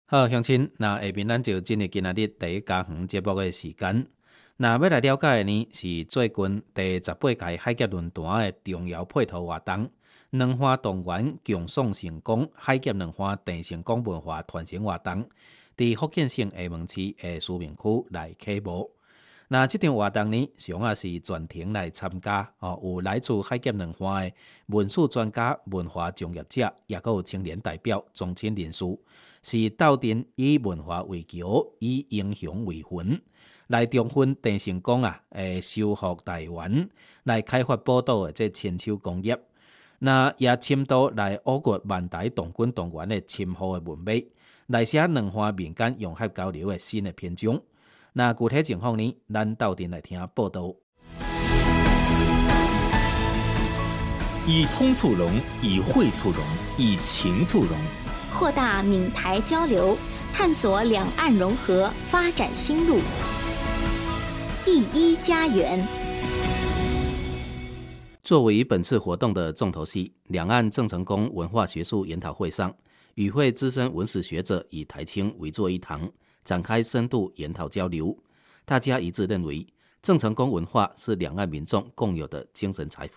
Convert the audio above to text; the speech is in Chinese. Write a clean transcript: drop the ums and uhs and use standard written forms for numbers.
好，乡亲，那下面咱就进入今仔日第一家园节目的时间。那要来了解的呢，是最近第18届海峡论坛的重要配套活动——两岸动员共创成功海峡两岸电成功文化传承活动，伫福建省厦门市的苏明区来启幕。那这场活动呢，上啊是全程来参加有来自海峡两岸的文史专家、文化从业者，也有青年代表、宗亲人士。是斗阵以文化为桥，以英雄为魂，来重分郑成功收复台湾，来开发宝岛的这千手工业。那也深度来挖掘万代动军动员的深厚的文脉，来写两岸民间融合交流的新的篇章。那具体情况呢，咱斗阵来听报道。 以通促融，以会促融，以情促融。 扩大闽台交流，探索两岸融合发展新路。第一家园。 作为本次活动的重头戏，两岸郑成功文化学术研讨会上，与会资深文史学者以台青围坐一堂，展开深度研讨交流。大家一致认为，郑成功文化是两岸民众共有的精神财富。